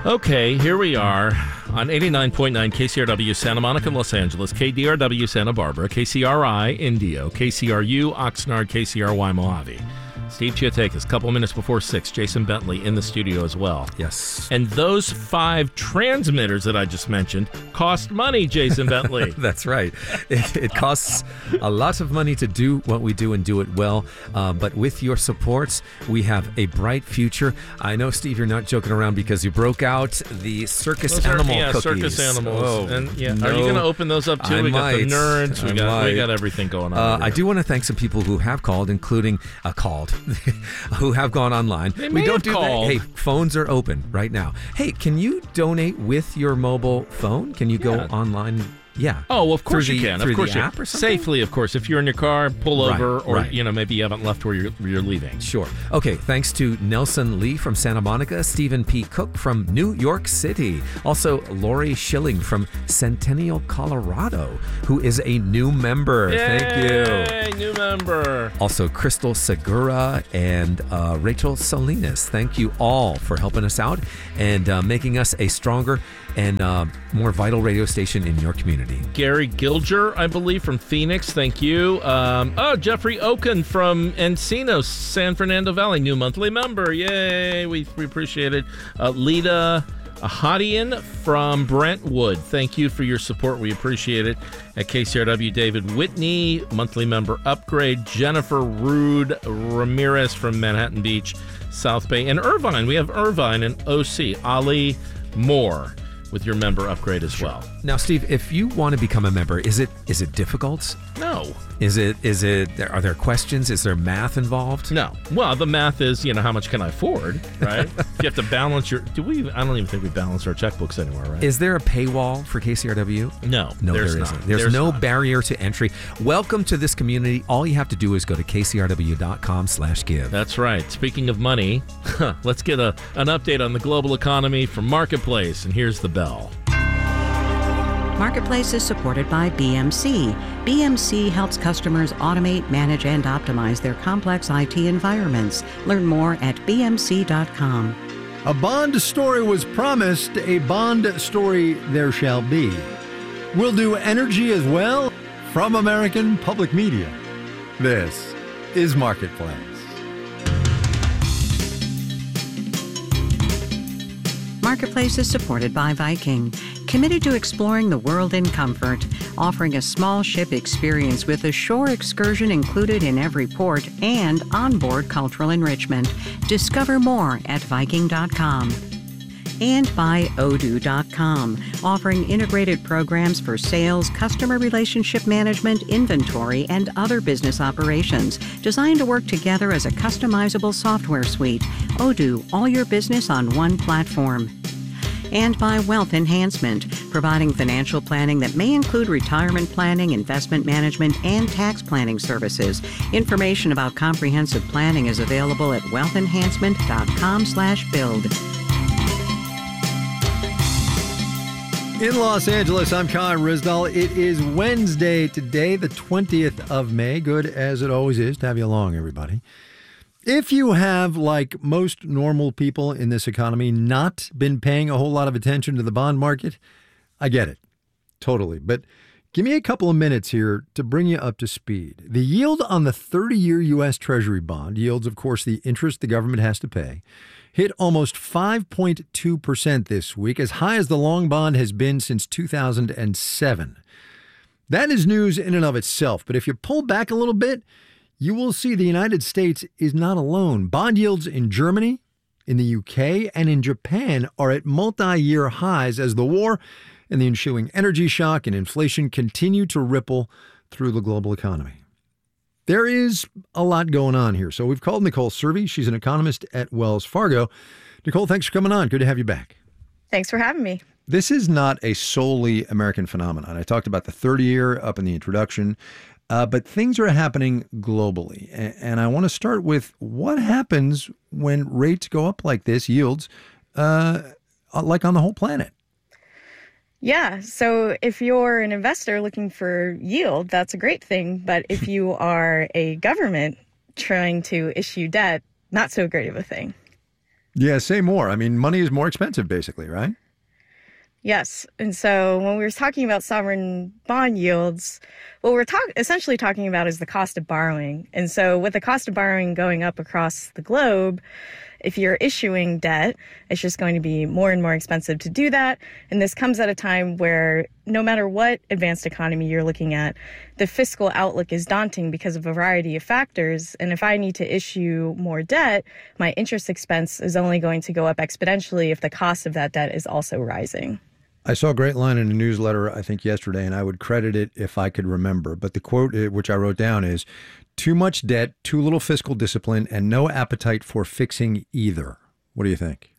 Okay, here we are on 89.9 KCRW Santa Monica, Los Angeles, KDRW Santa Barbara, KCRI Indio, KCRU Oxnard, KCRY Mojave. Steve Chiotakis, a couple minutes before 6. Jason Bentley in the studio as well. Yes. And those 5 transmitters that I just mentioned cost money, Jason Bentley. That's right. It costs a lot of money to do what we do and do it well. But with your support, we have a bright future. I know, Steve, you're not joking around because you broke out the circus animal cookies. Circus animals. Oh, and no. Are you going to open those up too? We got the nerds. We got everything going on. I do want to thank some people who have called, including who have gone online. We don't do that. Hey, phones are open right now. Hey, can you donate with your mobile phone? Can you go online? Yeah. Oh, well, of course you can. Through of course the you app or something? Safely, of course. If you're in your car, pull over, or maybe you haven't left where you're leaving. Sure. Okay. Thanks to Nelson Lee from Santa Monica, Stephen P. Cook from New York City, also Lori Schilling from Centennial, Colorado, who is a new member. Yay, thank you. New member. Also Crystal Segura and Rachel Salinas. Thank you all for helping us out and making us a stronger and more vital radio station in your community. Gary Gilger, I believe, from Phoenix. Thank you. Jeffrey Oken from Encino, San Fernando Valley, new monthly member. Yay, we appreciate it. Lita Ahadian from Brentwood. Thank you for your support. We appreciate it. At KCRW, David Whitney, monthly member upgrade. Jennifer Rude Ramirez from Manhattan Beach, South Bay. And Irvine, we have Irvine and OC. Ali Moore with your member upgrade as well. Now, Steve, if you want to become a member, is it difficult? No. Is it? Are there questions? Is there math involved? No. Well, the math is, how much can I afford, right? You have to balance your. I don't even think we balance our checkbooks anymore, right? Is there a paywall for KCRW? No, there isn't. There's no barrier to entry. Welcome to this community. All you have to do is go to kcrw.com/give. That's right. Speaking of money, let's get an update on the global economy from Marketplace, and here's the bell. Marketplace is supported by BMC. BMC helps customers automate, manage, and optimize their complex IT environments. Learn more at bmc.com. A Bond story was promised. A Bond story there shall be. We'll do energy as well from American Public Media. This is Marketplace. Marketplace is supported by Viking, committed to exploring the world in comfort, offering a small ship experience with a shore excursion included in every port and onboard cultural enrichment. Discover more at Viking.com. And by Odoo.com, offering integrated programs for sales, customer relationship management, inventory, and other business operations, designed to work together as a customizable software suite. Odoo, all your business on one platform. And by Wealth Enhancement, providing financial planning that may include retirement planning, investment management, and tax planning services. Information about comprehensive planning is available at wealthenhancement.com/build. In Los Angeles, I'm Con Rizdal. It is Wednesday today, the 20th of May. Good as it always is to have you along, everybody. If you have, like most normal people in this economy, not been paying a whole lot of attention to the bond market, I get it. Totally. But give me a couple of minutes here to bring you up to speed. The yield on the 30-year U.S. Treasury bond, yields, of course, the interest the government has to pay, hit almost 5.2% this week, as high as the long bond has been since 2007. That is news in and of itself. But if you pull back a little bit, you will see the United States is not alone. Bond yields in Germany, in the UK, and in Japan are at multi-year highs as the war and the ensuing energy shock and inflation continue to ripple through the global economy. There is a lot going on here. So we've called Nicole Cervi. She's an economist at Wells Fargo. Nicole, thanks for coming on. Good to have you back. Thanks for having me. This is not a solely American phenomenon. I talked about the 30-year up in the introduction. But things are happening globally. And I want to start with what happens when rates go up like this, yields, like on the whole planet. Yeah. So if you're an investor looking for yield, that's a great thing. But if you are a government trying to issue debt, not so great of a thing. Yeah, say more. I mean, money is more expensive, basically, right? Yes. And so when we were talking about sovereign bond yields, what we're essentially talking about is the cost of borrowing. And so with the cost of borrowing going up across the globe, if you're issuing debt, it's just going to be more and more expensive to do that. And this comes at a time where no matter what advanced economy you're looking at, the fiscal outlook is daunting because of a variety of factors. And if I need to issue more debt, my interest expense is only going to go up exponentially if the cost of that debt is also rising. I saw a great line in a newsletter, I think yesterday, and I would credit it if I could remember. But the quote, which I wrote down, is too much debt, too little fiscal discipline, and no appetite for fixing either. What do you think?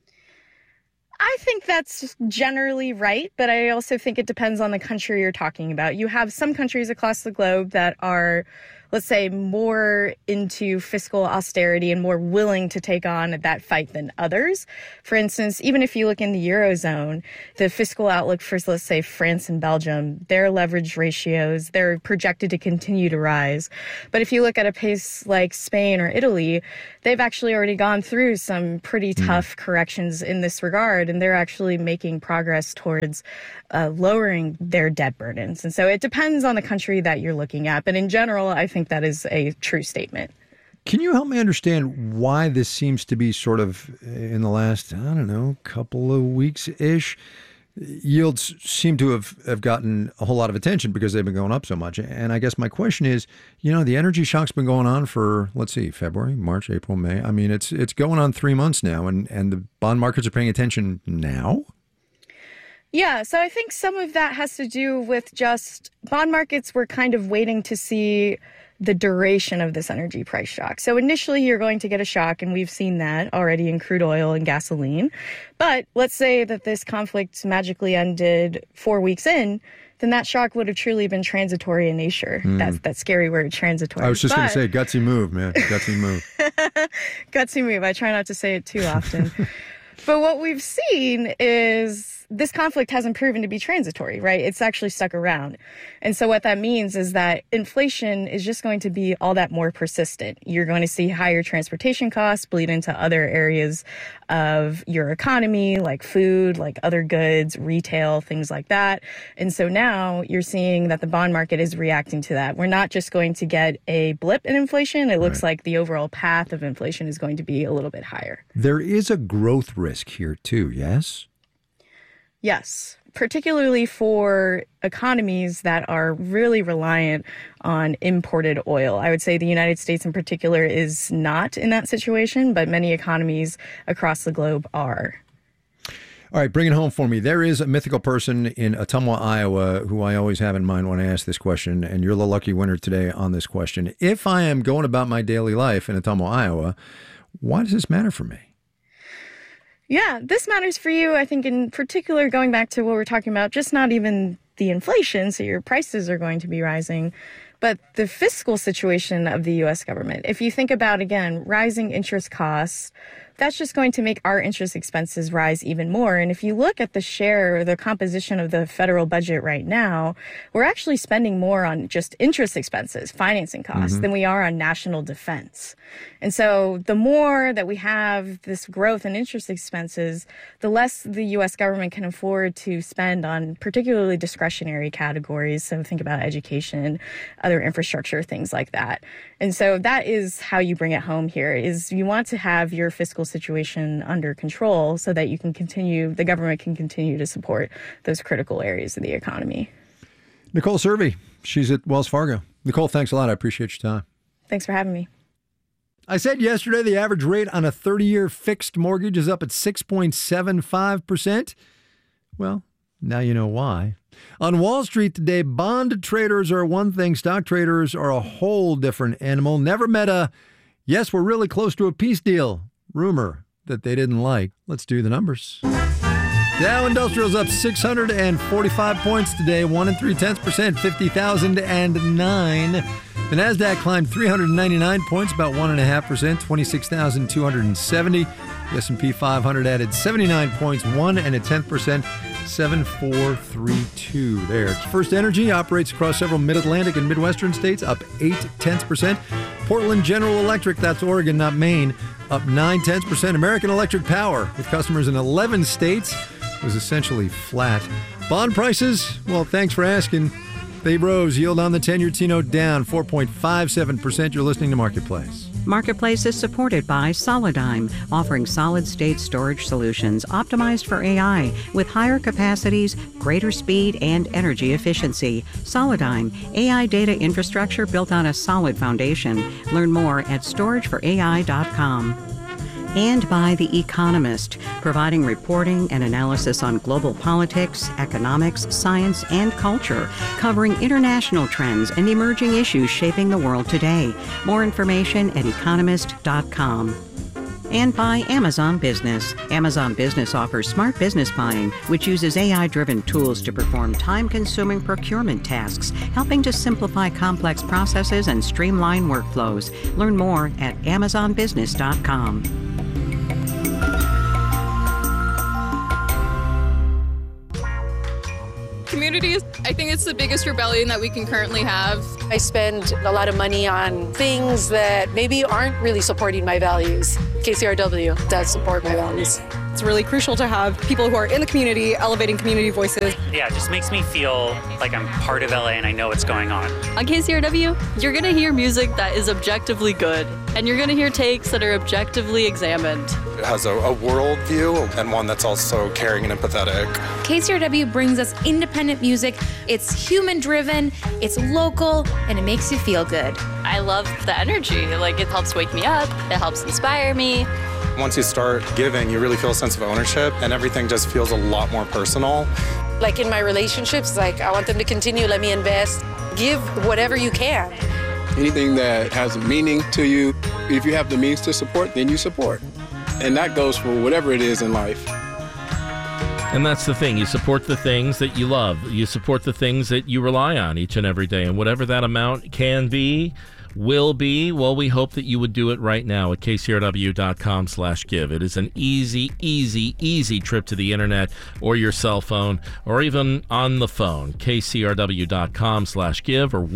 I think that's generally right, but I also think it depends on the country you're talking about. You have some countries across the globe that are, let's say, more into fiscal austerity and more willing to take on that fight than others. For instance, even if you look in the Eurozone, the fiscal outlook for, let's say, France and Belgium, their leverage ratios, they're projected to continue to rise. But if you look at a place like Spain or Italy, they've actually already gone through some pretty tough corrections in this regard, and they're actually making progress towards lowering their debt burdens. And so it depends on the country that you're looking at. But in general, I think that is a true statement. Can you help me understand why this seems to be sort of in the last, couple of weeks-ish? Yields seem to have gotten a whole lot of attention because they've been going up so much. And I guess my question is, the energy shock's been going on for, let's see, February, March, April, May. I mean, it's going on 3 months now, and the bond markets are paying attention now? Yeah, so I think some of that has to do with just bond markets were kind of waiting to see the duration of this energy price shock. So initially you're going to get a shock, and we've seen that already in crude oil and gasoline. But let's say that this conflict magically ended 4 weeks in, then that shock would have truly been transitory in nature. That's that scary word, transitory. I was just going to say, gutsy move, man. Gutsy move. Gutsy move. I try not to say it too often. But what we've seen is this conflict hasn't proven to be transitory, right? It's actually stuck around. And so what that means is that inflation is just going to be all that more persistent. You're going to see higher transportation costs bleed into other areas of your economy, like food, like other goods, retail, things like that. And so now you're seeing that the bond market is reacting to that. We're not just going to get a blip in inflation. It looks like the overall path of inflation is going to be a little bit higher. There is a growth risk here too, yes? Yes, particularly for economies that are really reliant on imported oil. I would say the United States in particular is not in that situation, but many economies across the globe are. All right, bring it home for me. There is a mythical person in Ottumwa, Iowa, who I always have in mind when I ask this question, and you're the lucky winner today on this question. If I am going about my daily life in Ottumwa, Iowa, why does this matter for me? Yeah, this matters for you, I think, in particular, going back to what we're talking about, just not even the inflation, so your prices are going to be rising, but the fiscal situation of the U.S. government. If you think about, again, rising interest costs, that's just going to make our interest expenses rise even more. And if you look at the share or the composition of the federal budget right now, we're actually spending more on just interest expenses, financing costs, than we are on national defense. And so the more that we have this growth in interest expenses, the less the U.S. government can afford to spend on particularly discretionary categories. So think about education, other infrastructure, things like that. And so that is how you bring it home here, is you want to have your fiscal situation under control so that you can continue, the government can continue to support those critical areas of the economy. Nicole Cervi, she's at Wells Fargo. Nicole, thanks a lot. I appreciate your time. Thanks for having me. I said yesterday the average rate on a 30-year fixed mortgage is up at 6.75%. Well, now you know why. On Wall Street today, bond traders are one thing. Stock traders are a whole different animal. Never met a, yes, we're really close to a peace deal rumor that they didn't like. Let's do the numbers. Dow Industrial's up 645 points today, 1 3/10%, 50,009. The Nasdaq climbed 399 points, about 1.5%, 26,270. The S&P 500 added 79 points, 1.1%, 7432 there. First Energy operates across several mid-Atlantic and Midwestern states, up 0.8%. Portland General Electric, that's Oregon, not Maine, up 0.9%. American Electric Power, with customers in 11 states, was essentially flat. Bond prices, well, thanks for asking. They rose. Yield on the 10-year T-note down 4.57%. You're listening to Marketplace. Marketplace is supported by Solidigm, offering solid-state storage solutions optimized for AI with higher capacities, greater speed, and energy efficiency. Solidigm, AI data infrastructure built on a solid foundation. Learn more at storageforai.com. And by The Economist, providing reporting and analysis on global politics, economics, science, and culture, covering international trends and emerging issues shaping the world today. More information at economist.com. And by Amazon Business. Amazon Business offers smart business buying, which uses AI-driven tools to perform time-consuming procurement tasks, helping to simplify complex processes and streamline workflows. Learn more at amazonbusiness.com. Communities, I think it's the biggest rebellion that we can currently have. I spend a lot of money on things that maybe aren't really supporting my values. KCRW does support my values. It's really crucial to have people who are in the community elevating community voices. Yeah, it just makes me feel like I'm part of LA and I know what's going on. On KCRW, you're going to hear music that is objectively good, and you're going to hear takes that are objectively examined. It has a world view and one that's also caring and empathetic. KCRW brings us independent music. It's human-driven, it's local, and it makes you feel good. I love the energy. Like, it helps wake me up, it helps inspire me. Once you start giving, you really feel a sense of ownership, and everything just feels a lot more personal. Like in my relationships, like I want them to continue, let me invest, give whatever you can. Anything that has a meaning to you, if you have the means to support, then you support. And that goes for whatever it is in life. And that's the thing. You support the things that you love. You support the things that you rely on each and every day. And whatever that amount can be, will be, well, we hope that you would do it right now at kcrw.com/give. It is an easy trip to the internet or your cell phone or even on the phone. kcrw.com/give or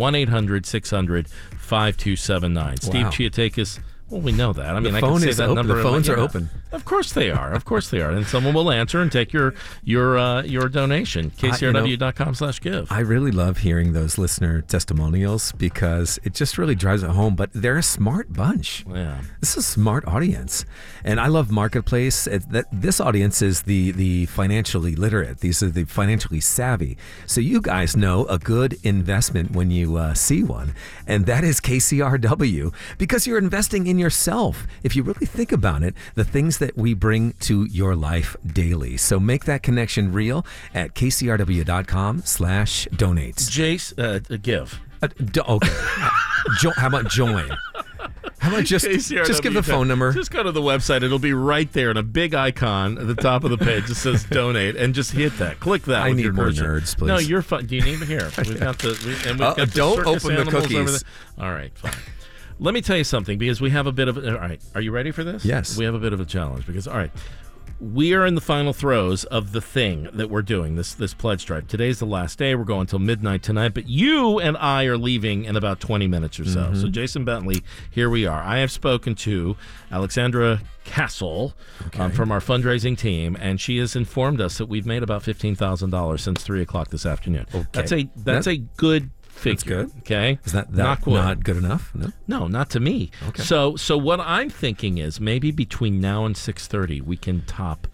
1-800-600-5279. Steve Chiatakis. Well, we know that. I mean, I can say that number. The phones are open. Of course they are. Of course they are. And someone will answer and take your donation. KCRW.com/give. I really love hearing those listener testimonials because it just really drives it home. But they're a smart bunch. Yeah. This is a smart audience. And I love Marketplace. This audience is the financially literate. These are the financially savvy. So you guys know a good investment when you see one. And that is KCRW because you're investing in yourself. If you really think about it, the things that we bring to your life daily. So make that connection real at kcrw.com/donate. Jace, give. Okay. How about join? How about just give the phone number? Just go to the website. It'll be right there in a big icon at the top of the page. It says donate, and just hit that. Click that. I with need your more cursor. nerds, please. No, you're fine. Do you need to hear? We've got the don't open the cookies. Over there. All right, fine. Let me tell you something, because we have a bit of... All right, are you ready for this? Yes. We have a bit of a challenge, because, all right, we are in the final throes of the thing that we're doing, this pledge drive. Today's the last day. We're going until midnight tonight, but you and I are leaving in about 20 minutes or so. Mm-hmm. So, Jason Bentley, here we are. I have spoken to Alexandra Castle from our fundraising team, and she has informed us that we've made about $15,000 since 3 o'clock this afternoon. Okay. That's a good figure. That's good. Okay. Is that not good enough? No, not to me. Okay. So what I'm thinking is maybe between now and 6:30 we can top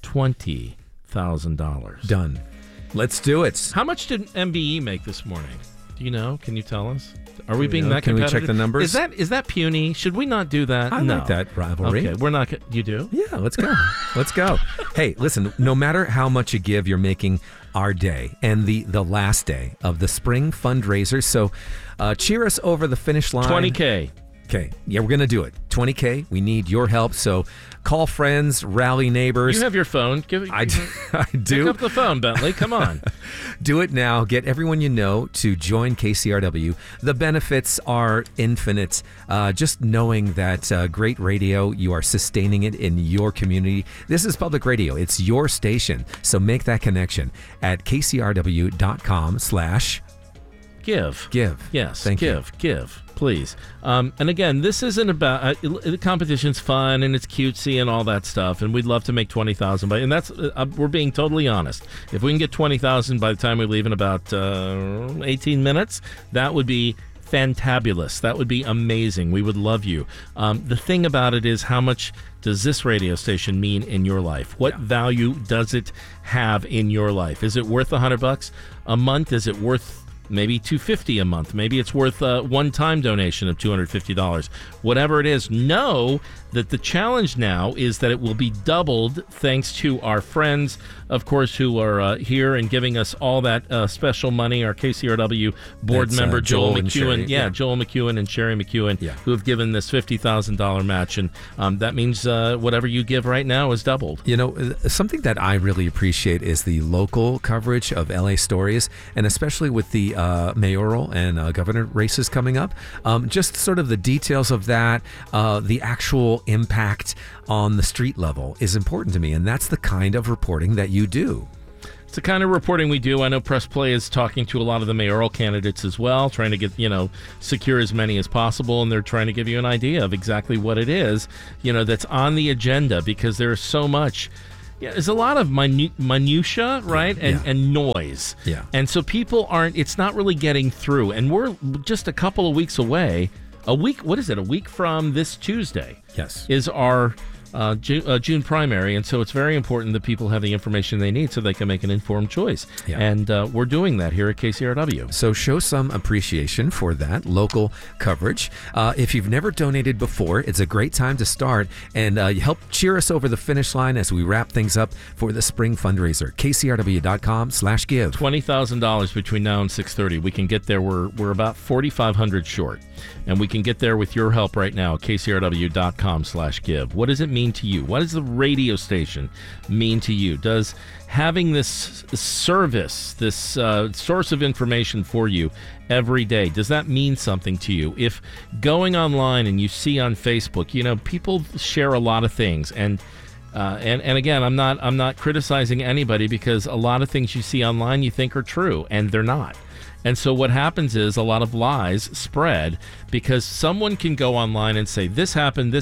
$20,000. Done. Let's do it. How much did MBE make this morning? Do you know? Can you tell us? Are we being that Can competitive? we check the numbers? Is that puny? Should we not do that? I like that rivalry. Okay, we're not. You do? Yeah, let's go. Let's go. Hey, listen, no matter how much you give, you're making our day and the last day of the spring fundraiser. So cheer us over the finish line. 20K. Okay. Yeah, we're going to do it. 20K. We need your help. So call friends, rally neighbors. You have your phone. I do. Pick up the phone, Bentley. Come on. Do it now. Get everyone you know to join KCRW. The benefits are infinite. Just knowing that great radio, you are sustaining it in your community. This is public radio. It's your station. So make that connection at kcrw.com/give. Give. Give. Yes. Thank give. you. Give. please. And again, this isn't about the competition's fun and it's cutesy and all that stuff, and we'd love to make 20,000. And that's we're being totally honest. If we can get 20,000 by the time we leave in about 18 minutes, that would be fantabulous. That would be amazing. We would love you. The thing about it is, how much does this radio station mean in your life? What value does it have in your life? Is it worth $100 a month? Is it worth maybe $250 a month? Maybe it's worth a one-time donation of $250. Whatever it is, know that the challenge now is that it will be doubled thanks to our friends, of course, who are here and giving us all that special money. Our KCRW board member, Joel McEwen. Joel McEwen and Sherry McEwen, who have given this $50,000 match. And that means whatever you give right now is doubled. You know, something that I really appreciate is the local coverage of LA stories, and especially with the mayoral and governor races coming up. Just sort of the details of that, the actual impact on the street level is important to me, and that's the kind of reporting that you do. It's the kind of reporting we do. I know Press Play is talking to a lot of the mayoral candidates as well, trying to get, secure as many as possible, and they're trying to give you an idea of exactly what it is, that's on the agenda, because there's so much. Yeah, there's a lot of minutia, right, and noise. Yeah. And so people it's not really getting through, and we're just a couple of weeks away. A week from this Tuesday. Yes. Is our June primary, and so it's very important that people have the information they need so they can make an informed choice. Yeah. And we're doing that here at KCRW. So show some appreciation for that local coverage. If you've never donated before, it's a great time to start and help cheer us over the finish line as we wrap things up for the spring fundraiser. KCRW.com/give. $20,000 between now and 6:30. We can get there. We're about 4,500 short, and we can get there with your help right now. KCRW.com/give. What does it mean to you? What does the radio station mean to you? Does having this service, this source of information for you every day, does that mean something to you? If going online and you see on Facebook, people share a lot of things, and again, I'm not criticizing anybody, because a lot of things you see online you think are true, and they're not. And so what happens is a lot of lies spread because someone can go online and say, this happened,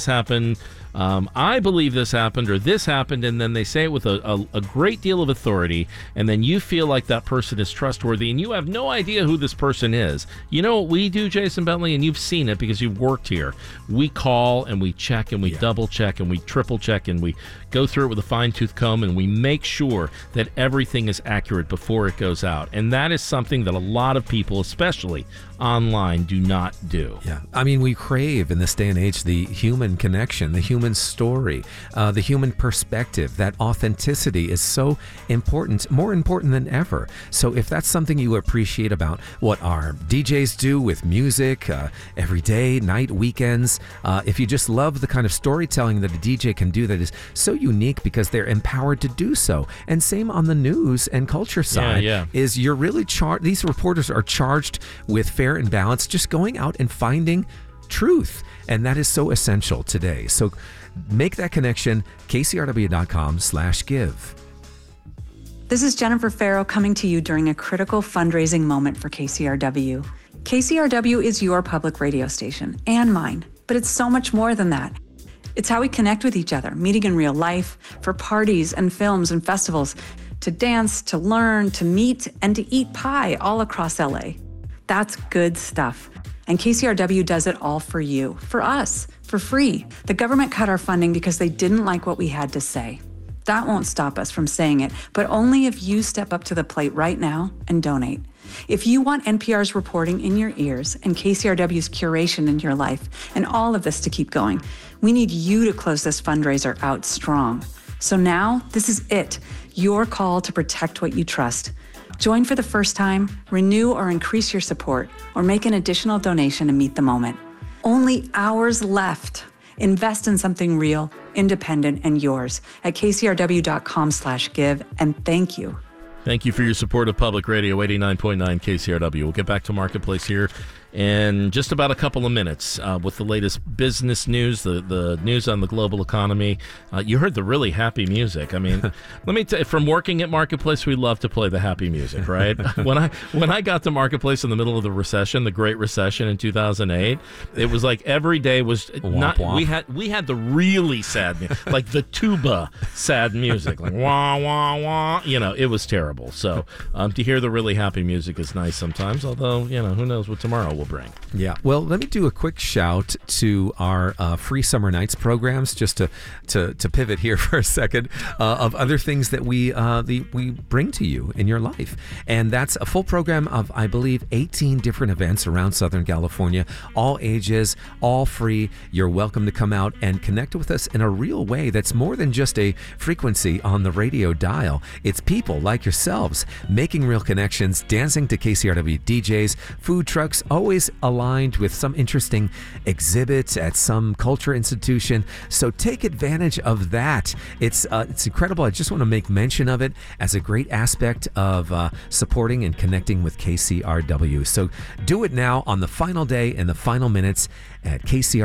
I believe this happened, or this happened, and then they say it with a great deal of authority, and then you feel like that person is trustworthy, and you have no idea who this person is. You know what we do, Jason Bentley, and you've seen it because you've worked here. We call, and we check, and we double check, and we triple check, and we go through it with a fine-tooth comb, and we make sure that everything is accurate before it goes out. And that is something that a lot of people, especially online, do not do. Yeah. I mean, we crave in this day and age the human connection, the human story, the human perspective. That authenticity is so important, more important than ever. So if that's something you appreciate about what our DJs do with music every day, night, weekends, if you just love the kind of storytelling that a DJ can do that is so unique because they're empowered to do so. And same on the news and culture side, is you're really these reporters are charged with fair and balance, just going out and finding truth. And that is so essential today. So make that connection, KCRW.com/give. This is Jennifer Farrow coming to you during a critical fundraising moment for KCRW. KCRW is your public radio station and mine, but it's so much more than that. It's how we connect with each other, meeting in real life, for parties and films and festivals, to dance, to learn, to meet, and to eat pie all across LA. That's good stuff. And KCRW does it all for you, for us, for free. The government cut our funding because they didn't like what we had to say. That won't stop us from saying it, but only if you step up to the plate right now and donate. If you want NPR's reporting in your ears and KCRW's curation in your life and all of this to keep going, we need you to close this fundraiser out strong. So now, this is it, your call to protect what you trust. Join for the first time, renew or increase your support, or make an additional donation and meet the moment. Only hours left. Invest in something real, independent, and yours at KCRW.com/give, and thank you. Thank you for your support of Public Radio 89.9 KCRW. We'll get back to Marketplace here in just about a couple of minutes with the latest business news, the news on the global economy. You heard the really happy music. I mean, let me tell you, from working at Marketplace, we love to play the happy music, right? When I got to Marketplace in the middle of the recession, the Great Recession in 2008, it was like every day was not. Womp. We had the really sad, like the tuba sad music, like wah wah wah. You know, it was terrible. So to hear the really happy music is nice sometimes. Although, you know, who knows what tomorrow will bring. Yeah. Well, let me do a quick shout to our free summer nights programs, just to pivot here for a second, of other things that we bring to you in your life. And that's a full program of, I believe, 18 different events around Southern California, all ages, all free. You're welcome to come out and connect with us in a real way that's more than just a frequency on the radio dial. It's people like yourselves making real connections, dancing to KCRW DJs, food trucks, always aligned with some interesting exhibits at some culture institution. So take advantage of that. It's incredible. I just want to make mention of it as a great aspect of supporting and connecting with KCRW. So do it now on the final day and the final minutes at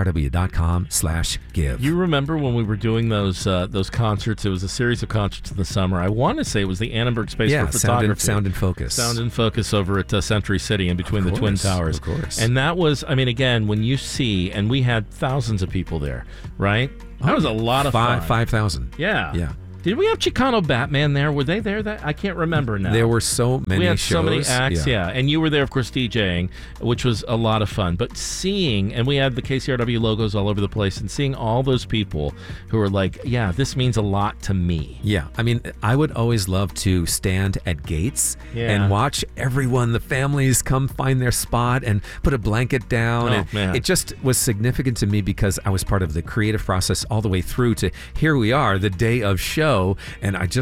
kcrw.com/give. You remember when we were doing those concerts? It was a series of concerts in the summer. I want to say it was the Annenberg Space for Photography. Sound and Focus. Sound and Focus over at Century City in between the Twin Towers. Of course. And that was, I mean, again, when you see, and we had thousands of people there, right? That was a lot of fun. 5,000. Yeah. Yeah. Did we have Chicano Batman there? Were they there? I can't remember now. There were so many We had shows. so many acts, yeah. And you were there, of course, DJing, which was a lot of fun. But seeing, and we had the KCRW logos all over the place, and seeing all those people who were like, yeah, this means a lot to me. Yeah. I mean, I would always love to stand at gates and watch everyone, the families, come find their spot and put a blanket down. Oh, man. It just was significant to me because I was part of the creative process all the way through to here we are, the day of show. And I just